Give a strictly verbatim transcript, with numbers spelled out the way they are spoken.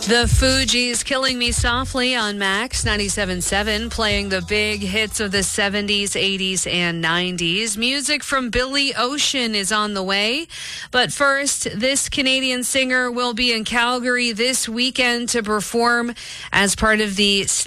The Fugees, Killing Me Softly on Max ninety-seven point seven, playing the big hits of the seventies, eighties, and nineties. Music from Billy Ocean is on the way. But first, this Canadian singer will be in Calgary this weekend to perform as part of the